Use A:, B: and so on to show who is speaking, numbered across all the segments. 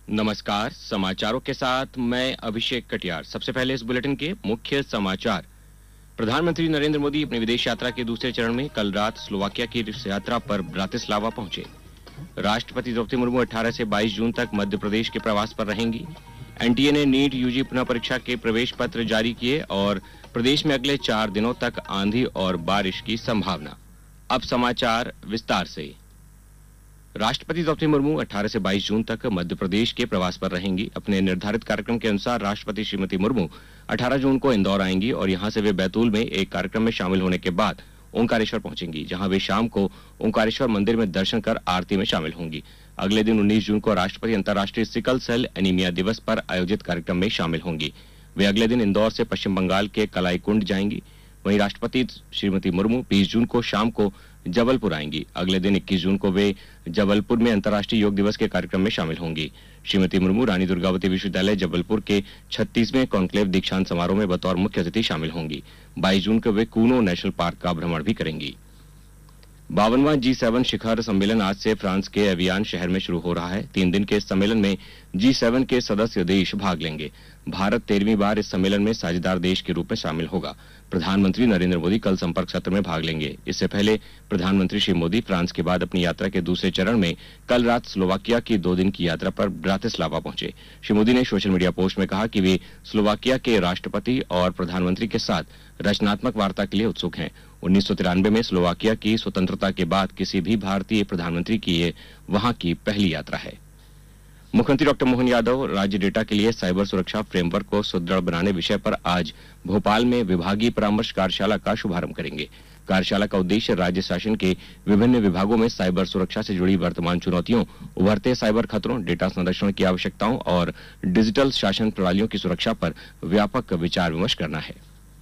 A: नमस्कार, समाचारों के साथ मैं अभिषेक कटियार। सबसे पहले इस बुलेटिन के मुख्य समाचार। प्रधानमंत्री नरेंद्र मोदी अपनी विदेश यात्रा के दूसरे चरण में कल रात स्लोवाकिया की यात्रा पर ब्रातिस्लावा पहुंचे। राष्ट्रपति द्रौपदी मुर्मू 18 से 22 जून तक मध्य प्रदेश के प्रवास पर रहेंगी। एनटीए ने नीट यूजी पुनः परीक्षा के प्रवेश पत्र जारी किए और प्रदेश में अगले 4 दिनों तक आंधी और बारिश की संभावना। अब समाचार विस्तार से। राष्ट्रपति द्रौपदी मुर्मू 18 से 22 जून तक मध्य प्रदेश के प्रवास पर रहेंगी। अपने निर्धारित कार्यक्रम के अनुसार राष्ट्रपति श्रीमती मुर्मू 18 जून को इंदौर आएंगी और यहां से वे बैतूल में एक कार्यक्रम में शामिल होने के बाद ओंकारेश्वर पहुंचेंगी, जहां वे शाम को ओंकारेश्वर मंदिर में दर्शन कर आरती में शामिल होंगी। अगले दिन 19 जून को राष्ट्रपति अंतर्राष्ट्रीय सिकल सेल एनीमिया दिवस पर आयोजित कार्यक्रम में शामिल होंगी। वे अगले दिन इंदौर से पश्चिम बंगाल के कलाईकुंड जाएंगी। वहीं राष्ट्रपति श्रीमती मुर्मू 20 जून को शाम को जबलपुर आएंगी। अगले दिन 21 जून को वे जबलपुर में अंतर्राष्ट्रीय योग दिवस के कार्यक्रम में शामिल होंगी। श्रीमती मुर्मू रानी दुर्गावती विश्वविद्यालय जबलपुर के 36वें कॉन्क्लेव दीक्षांत समारोह में बतौर मुख्य अतिथि शामिल होंगी। 22 जून को वे कूनो नेशनल पार्क का भ्रमण भी करेंगी। 52वां G7 शिखर सम्मेलन आज से फ्रांस के एवियान शहर में शुरू हो रहा है। 3 दिन के इस सम्मेलन में G7 के सदस्य देश भाग लेंगे। भारत 13वीं बार इस सम्मेलन में साझेदार देश के रूप में शामिल होगा। प्रधानमंत्री नरेंद्र मोदी कल संपर्क सत्र में भाग लेंगे। इससे पहले प्रधानमंत्री श्री मोदी फ्रांस के बाद अपनी यात्रा के दूसरे चरण में कल रात स्लोवाकिया की 2 दिन की यात्रा पर ब्रातिस्लावा पहुंचे। श्री मोदी ने सोशल मीडिया पोस्ट में कहा कि वे स्लोवाकिया के राष्ट्रपति और प्रधानमंत्री के साथ रचनात्मक वार्ता के लिए उत्सुक हैं। 1993 में स्लोवाकिया की स्वतंत्रता के बाद किसी भी भारतीय प्रधानमंत्री की ये वहां की पहली यात्रा है। मुख्यमंत्री डॉक्टर मोहन यादव राज्य डेटा के लिए साइबर सुरक्षा फ्रेमवर्क को सुदृढ़ बनाने विषय पर आज भोपाल में विभागीय परामर्श कार्यशाला का शुभारंभ करेंगे। कार्यशाला का उद्देश्य राज्य शासन के विभिन्न विभागों में साइबर सुरक्षा से जुड़ी वर्तमान चुनौतियों, उभरते साइबर खतरों, डेटा संरक्षण की आवश्यकताओं और डिजिटल शासन प्रणालियों की सुरक्षा पर व्यापक विचार विमर्श करना है।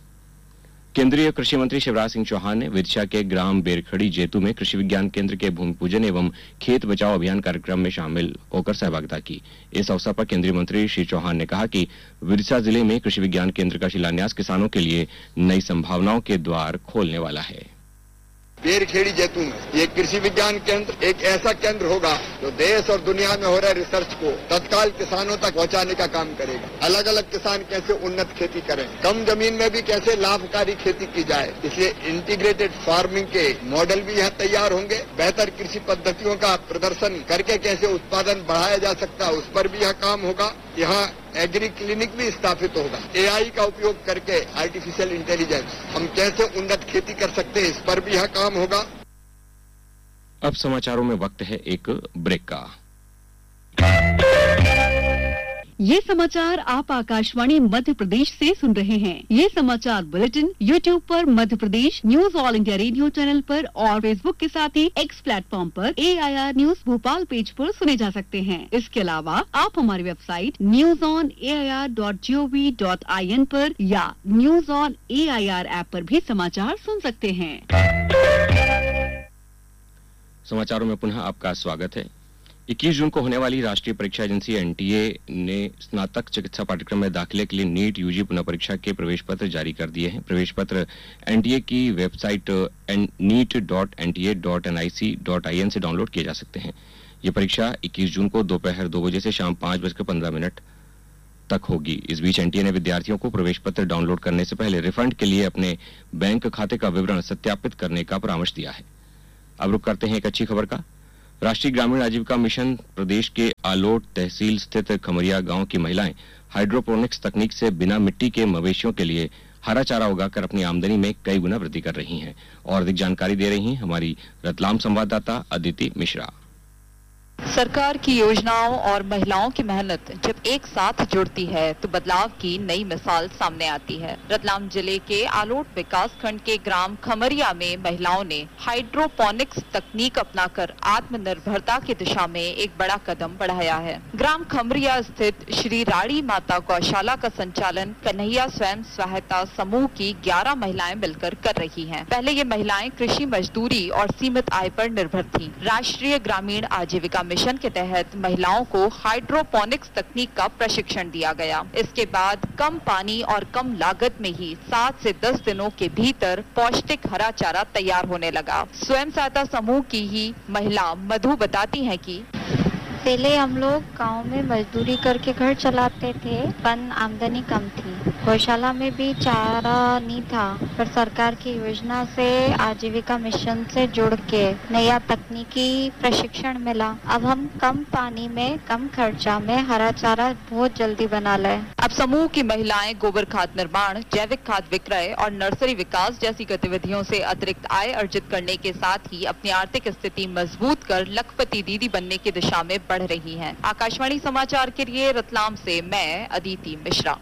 A: केंद्रीय कृषि मंत्री शिवराज सिंह चौहान ने विदिशा के ग्राम बेरखड़ी जेतू में कृषि विज्ञान केंद्र के भूमि पूजन एवं खेत बचाओ अभियान कार्यक्रम में शामिल होकर सहभागिता की। इस अवसर पर केंद्रीय मंत्री श्री चौहान ने कहा कि विदिशा जिले में कृषि विज्ञान केंद्र का शिलान्यास किसानों के लिए नई संभावनाओं के द्वार खोलने वाला है।
B: बेरखेड़ी जैतून में ये कृषि विज्ञान केंद्र एक ऐसा केंद्र होगा जो देश और दुनिया में हो रहे रिसर्च को तत्काल किसानों तक पहुंचाने का काम करेगा। अलग अलग किसान कैसे उन्नत खेती करें, कम जमीन में भी कैसे लाभकारी खेती की जाए, इसलिए इंटीग्रेटेड फार्मिंग के मॉडल भी यहाँ तैयार होंगे। बेहतर कृषि पद्धतियों का प्रदर्शन करके कैसे उत्पादन बढ़ाया जा सकता है उस पर भी यहाँ काम होगा। यहाँ एग्री क्लिनिक भी स्थापित होगा। एआई का उपयोग करके आर्टिफिशियल इंटेलिजेंस हम कैसे उन्नत खेती कर सकते हैं इस पर भी यहाँ काम होगा।
A: अब समाचारों में वक्त है एक ब्रेक का।
C: ये समाचार आप आकाशवाणी मध्य प्रदेश से सुन रहे हैं। ये समाचार बुलेटिन YouTube पर Madhya Pradesh news all India radio channel पर और Facebook के साथ ही X प्लेटफॉर्म पर AIR न्यूज भोपाल पेज पर सुने जा सकते हैं। इसके अलावा आप हमारी वेबसाइट newsonair.gov.in पर या न्यूज ऑन AIR ऐप पर भी समाचार सुन सकते हैं।
A: समाचारों में पुनः आपका स्वागत है। 21 जून को होने वाली राष्ट्रीय परीक्षा एजेंसी एनटीए ने स्नातक चिकित्सा पाठ्यक्रम में दाखिले के लिए नीट यूजी पुनः परीक्षा के प्रवेश पत्र जारी कर दिए हैं। प्रवेश पत्र एनटीए की वेबसाइट neet.nta.nic.in से डाउनलोड किए जा सकते हैं। ये परीक्षा 21 जून को दोपहर 2 बजे से शाम 5:15 तक होगी। इस बीच एनटीए ने विद्यार्थियों को प्रवेश पत्र डाउनलोड करने से पहले रिफंड के लिए अपने बैंक खाते का विवरण सत्यापित करने का परामर्श दिया है। अब रुक करते हैं एक अच्छी खबर का। राष्ट्रीय ग्रामीण आजीविका मिशन प्रदेश के आलोट तहसील स्थित खमरिया गांव की महिलाएं हाइड्रोपोनिक्स तकनीक से बिना मिट्टी के मवेशियों के लिए हरा चारा उगाकर अपनी आमदनी में कई गुना वृद्धि कर रही हैं। और अधिक जानकारी दे रही हैं हमारी रतलाम संवाददाता अदिति मिश्रा।
D: सरकार की योजनाओं और महिलाओं की मेहनत जब एक साथ जुड़ती है तो बदलाव की नई मिसाल सामने आती है। रतलाम जिले के आलोट विकास खंड के ग्राम खमरिया में महिलाओं ने हाइड्रोपोनिक्स तकनीक अपनाकर आत्मनिर्भरता की दिशा में एक बड़ा कदम बढ़ाया है। ग्राम खमरिया स्थित श्री राड़ी माता गौशाला का संचालन कन्हैया स्वयं सहायता समूह की 11 महिलाएं मिलकर कर रही हैं। पहले ये महिलाएं कृषि मजदूरी और सीमित आय पर निर्भर थीं। राष्ट्रीय ग्रामीण आजीविका मिशन के तहत महिलाओं को हाइड्रोपोनिक्स तकनीक का प्रशिक्षण दिया गया। इसके बाद कम पानी और कम लागत में ही 7 से 10 दिनों के भीतर पौष्टिक हरा चारा तैयार होने लगा। स्वयं सहायता समूह की ही महिला मधु बताती हैं कि
E: पहले हम लोग गांव में मजदूरी करके घर चलाते थे, पर आमदनी कम थी। गौशाला में भी चारा नहीं था, पर सरकार की योजना से आजीविका मिशन से जुड़ के नया तकनीकी प्रशिक्षण मिला। अब हम कम पानी में कम खर्चा में हरा चारा बहुत जल्दी बना लें।
D: अब समूह की महिलाएं गोबर खाद निर्माण, जैविक खाद विक्रय और नर्सरी विकास जैसी गतिविधियों से अतिरिक्त आय अर्जित करने के साथ ही अपनी आर्थिक स्थिति मजबूत कर लखपति दीदी बनने की दिशा में बढ़ रही हैं। आकाशवाणी समाचार के लिए रतलाम से मैं अदिति मिश्रा।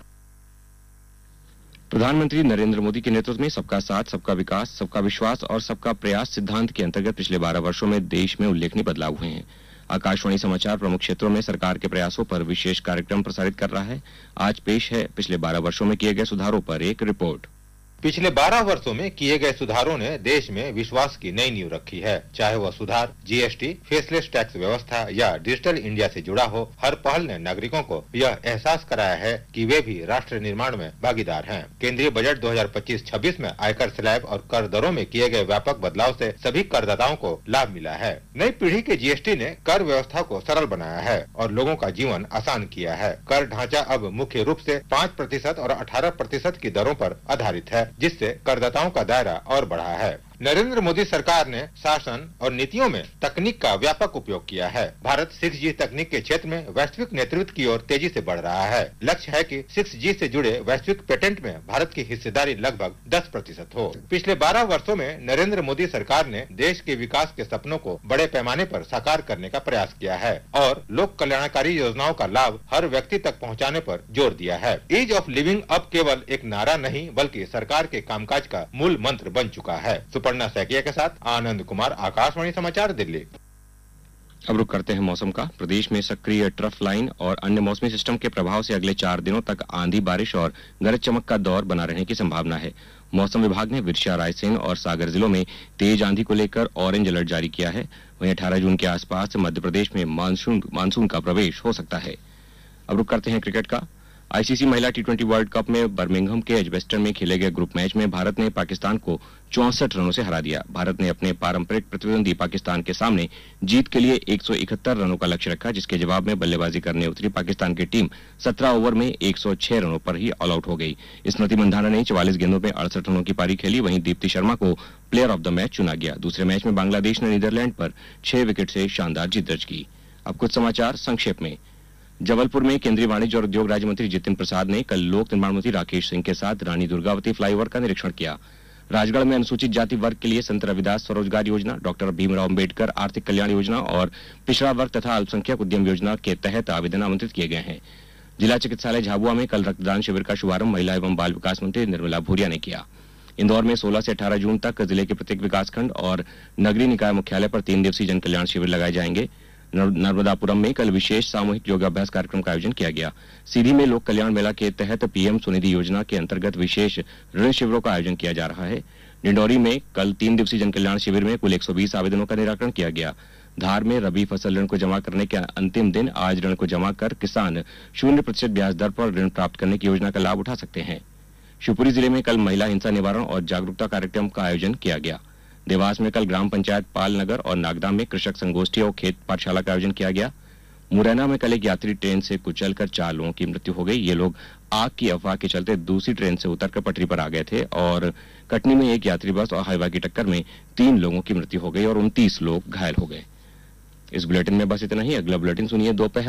A: प्रधानमंत्री नरेंद्र मोदी के नेतृत्व में सबका साथ, सबका विकास, सबका विश्वास और सबका प्रयास सिद्धांत के अंतर्गत पिछले 12 वर्षों में देश में उल्लेखनीय बदलाव हुए हैं। आकाशवाणी समाचार प्रमुख क्षेत्रों में सरकार के प्रयासों पर विशेष कार्यक्रम प्रसारित कर रहा है। आज पेश है पिछले 12 वर्षों में किए गए सुधारों पर एक रिपोर्ट।
F: पिछले 12 वर्षों में किए गए सुधारों ने देश में विश्वास की नई नींव रखी है। चाहे वह सुधार जीएसटी, फेसलेस टैक्स व्यवस्था या डिजिटल इंडिया से जुड़ा हो, हर पहल ने नागरिकों को यह एहसास कराया है कि वे भी राष्ट्र निर्माण में भागीदार हैं। केंद्रीय बजट 2025-26 में आयकर स्लैब और कर दरों में किए गए व्यापक बदलाव से सभी करदाताओं को लाभ मिला है। नई पीढ़ी के जीएसटी ने कर व्यवस्था को सरल बनाया है और लोगों का जीवन आसान किया है। कर ढांचा अब मुख्य रूप से 5% और 18% की दरों पर आधारित है, जिससे करदाताओं का दायरा और बढ़ा है। नरेंद्र मोदी सरकार ने शासन और नीतियों में तकनीक का व्यापक उपयोग किया है। भारत 6G तकनीक के क्षेत्र में वैश्विक नेतृत्व की ओर तेजी से बढ़ रहा है। लक्ष्य है कि 6G से जुड़े वैश्विक पेटेंट में भारत की हिस्सेदारी लगभग 10% हो। पिछले 12 वर्षों में नरेंद्र मोदी सरकार ने देश के विकास के सपनों को बड़े पैमाने पर साकार करने का प्रयास किया है और लोक कल्याणकारी योजनाओं का लाभ हर व्यक्ति तक पहुँचाने पर जोर दिया है। ईज ऑफ लिविंग अब केवल एक नारा नहीं बल्कि सरकार के कामकाज का मूल मंत्र बन चुका है। सुपर्णा सैकिया के साथ आनंद कुमार, आकाशवाणी समाचार, दिल्ली।
A: अब रुक करते हैं मौसम का। प्रदेश में सक्रिय ट्रफ लाइन और अन्य मौसमी सिस्टम के प्रभाव से अगले 4 दिनों तक आंधी, बारिश और गरज चमक का दौर बना रहने की संभावना है। मौसम विभाग ने विदिशा, रायसेन और सागर जिलों में तेज आंधी को लेकर ऑरेंज अलर्ट जारी किया है। वहीं 18 जून के आसपास मध्य प्रदेश में मानसून का प्रवेश हो सकता है। अब रुक करते हैं क्रिकेट का। आईसीसी महिला टी20 वर्ल्ड कप में बर्मिंघम के एजबेस्टन में खेले गए ग्रुप मैच में भारत ने पाकिस्तान को 64 रनों से हरा दिया। भारत ने अपने पारंपरिक प्रतिद्वंदी पाकिस्तान के सामने जीत के लिए 171 रनों का लक्ष्य रखा, जिसके जवाब में बल्लेबाजी करने उतरी पाकिस्तान की टीम 17 ओवर में 106 रनों पर ही ऑल आउट हो गई। स्मृति मंधाना ने 44 गेंदों में 68 रनों की पारी खेली। वहीं दीप्ति शर्मा को प्लेयर ऑफ द मैच चुना गया। दूसरे मैच में बांग्लादेश ने नीदरलैंड पर 6 विकेट से शानदार जीत दर्ज की। अब कुछ समाचार संक्षेप में। जबलपुर में केंद्रीय वाणिज्य और उद्योग राज्य मंत्री जितिन प्रसाद ने कल लोक निर्माण मंत्री राकेश सिंह के साथ रानी दुर्गावती फ्लाईओवर का निरीक्षण किया। राजगढ़ में अनुसूचित जाति वर्ग के लिए संत रविदास स्वरोजगार योजना, डॉक्टर भीमराव अंबेडकर आर्थिक कल्याण योजना और पिछड़ा वर्ग तथा अल्पसंख्यक उद्यम योजना के तहत आवेदन आमंत्रित किए गए हैं। जिला चिकित्सालय झाबुआ में कल रक्तदान शिविर का शुभारंभ महिला एवं बाल विकास मंत्री निर्मला भूरिया ने किया। इंदौर में 16 से 18 जून तक जिले के प्रत्येक विकासखंड और नगरीय निकाय मुख्यालय पर 3 दिवसीय जन कल्याण शिविर लगाए जाएंगे। नर्मदापुरम में कल विशेष सामूहिक योगाभ्यास कार्यक्रम का आयोजन किया गया। सीधी में लोक कल्याण मेला के तहत पीएम स्वनिधि योजना के अंतर्गत विशेष ऋण शिविरों का आयोजन किया जा रहा है। डिंडौरी में कल 3 दिवसीय जन कल्याण शिविर में कुल 120 आवेदनों का निराकरण किया गया। धार में रबी फसल ऋण को जमा करने के अंतिम दिन आज ऋण को जमा कर किसान 0% ब्याज दर पर ऋण प्राप्त करने की योजना का लाभ उठा सकते हैं। शिवपुरी जिले में कल महिला हिंसा निवारण और जागरूकता कार्यक्रम का आयोजन किया गया। देवास में कल ग्राम पंचायत पालनगर और नागदा में कृषक संगोष्ठी और खेत पाठशाला का आयोजन किया गया। मुरैना में कल एक यात्री ट्रेन से कुचलकर 4 लोगों की मृत्यु हो गई। ये लोग आग की अफवाह के चलते दूसरी ट्रेन से उतरकर पटरी पर आ गए थे। और कटनी में एक यात्री बस और हाईवा की टक्कर में 3 लोगों की मृत्यु हो गई और 29 लोग घायल हो गए। इस बुलेटिन में बस इतना ही। अगला बुलेटिन सुनिए दोपहर